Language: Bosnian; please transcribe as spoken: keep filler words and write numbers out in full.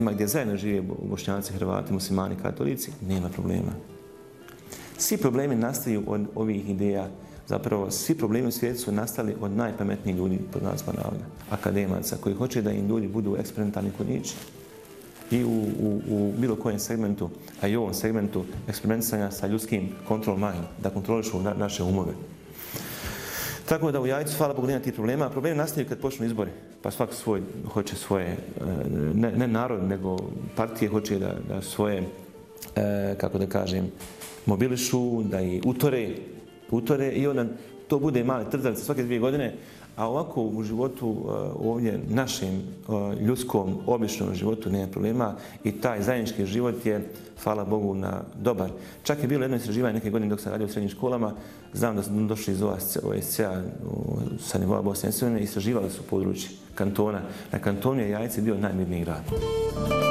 gdje zajedno žive Bošnjaci, Hrvati, Muslimani, Katolici, nema problema. Svi problemi nastaju od ovih ideja. Zapravo, svi problemi u svijetu su nastali od najpametnijih ljudi, pod nazva navoda, akademaca, koji hoće da im ljudi budu eksperimentalni kunići. I u, u, u bilo kojem segmentu, a i u ovom segmentu eksperimentisanja sa ljudskim control mind, da kontrolišu na, naše umove. Tako da u Jajcu, hvala Bogu, nema tih problema. Problemi nastaju kad počnu izbori. Pa svak svoj hoće svoje, ne, ne narod, nego partije hoće da, da svoje, e, kako da kažem, mobilišu, da i utore, utore i onda to bude male trzavice svake dvije godine. A ovako u životu, ovdje našem ljudskom, običnom životu nema problema i taj zajednički život je, hvala Bogu, na dobar. Čak je bilo jedno istraživanje neke godine dok sam radio u srednjim školama, znam da su došli iz O S C A sa nivoa Bosne i Hercegovine, istraživali su područje kantona. Na kantonu je Jajce bio najmirniji grad.